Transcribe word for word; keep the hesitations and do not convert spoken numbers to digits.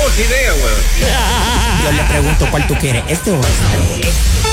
puta idea, weón. Yo le pregunto cuál tú quieres, este o este.